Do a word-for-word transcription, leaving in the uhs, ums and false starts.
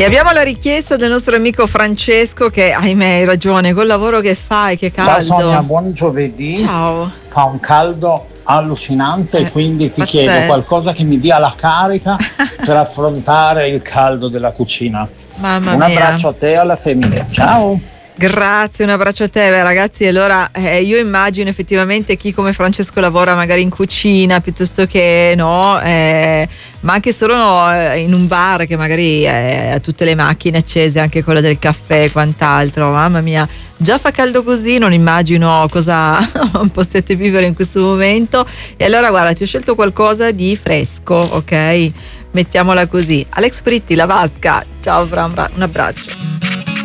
E abbiamo la richiesta del nostro amico Francesco che, ahimè, hai ragione, col lavoro che fai, che caldo. Ciao Sonia, buon giovedì. Ciao. Fa un caldo allucinante, Eh, quindi ti pazzesco. chiedo qualcosa che mi dia la carica per affrontare il caldo della cucina. Mamma Un mia. abbraccio a te e alla femmina. Ciao. Grazie, un abbraccio a te. Beh, ragazzi. Allora eh, io immagino effettivamente chi come Francesco lavora magari in cucina piuttosto che no, eh, ma anche solo no, eh, in un bar che magari eh, ha tutte le macchine accese, anche quella del caffè e quant'altro. Mamma mia, già fa caldo così, non immagino cosa possiate vivere in questo momento. E allora guarda, ti ho scelto qualcosa di fresco, ok? Mettiamola così. Alex Britti, La Vasca. Ciao Fra, un abbraccio.